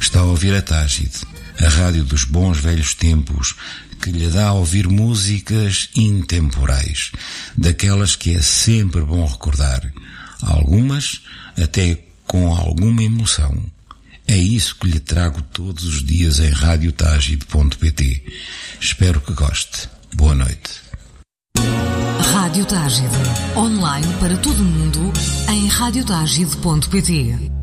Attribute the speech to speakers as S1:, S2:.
S1: Está a ouvir a Tágide, a rádio dos bons velhos tempos, que lhe dá a ouvir músicas intemporais, daquelas que é sempre bom recordar, algumas até com alguma emoção. É isso que lhe trago todos os dias em radiotagide.pt. Espero que goste. Boa noite.
S2: Rádio Tágide, online para todo o mundo em radiotagide.pt.